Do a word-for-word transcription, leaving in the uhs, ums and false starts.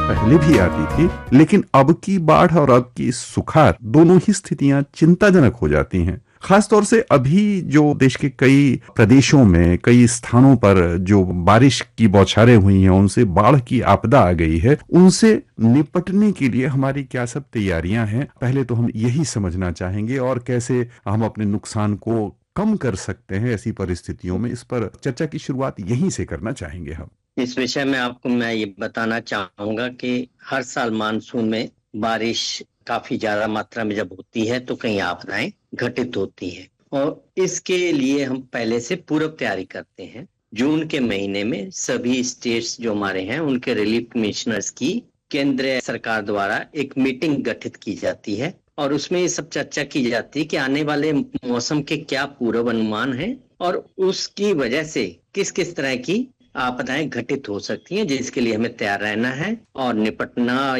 पहले भी आती थी, लेकिन अब की बाढ़ और अब की सुखाड़ दोनों ही स्थितियां चिंताजनक हो जाती हैं। खासतौर से अभी जो देश के कई प्रदेशों में, कई स्थानों पर जो बारिश की बौछारें हुई हैं, उनसे बाढ़ की आपदा आ गई है, उनसे निपटने के लिए हमारी क्या सब तैयारियां हैं? पहले तो हम यही समझना चाहेंगे, और कैसे हम अपने नुकसान को कम कर सकते हैं ऐसी परिस्थितियों में, इस पर चर्चा की शुरुआत यहीं से करना चाहेंगे हम। इस विषय में आपको मैं ये बताना चाहूंगा कि हर साल मानसून में बारिश काफी ज्यादा मात्रा में जब होती है तो कई आपदाएं घटित होती हैं, और इसके लिए हम पहले से पूर्व तैयारी करते हैं। जून के महीने में सभी स्टेट्स जो हमारे हैं उनके रिलीफ कमिश्नर्स की केंद्र सरकार द्वारा एक मीटिंग गठित की जाती है, और उसमें ये सब चर्चा की जाती है कि आने वाले मौसम के क्या पूर्व अनुमान है और उसकी वजह से किस किस तरह की आपदाएं घटित हो सकती हैं, जिसके लिए हमें तैयार रहना है और निपटना